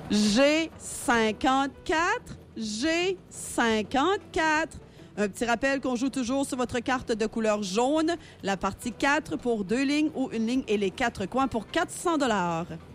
G54. G54. Un petit rappel qu'on joue toujours sur votre carte de couleur jaune. La partie 4 pour 2 lignes ou une ligne et les 4 coins pour 400 $.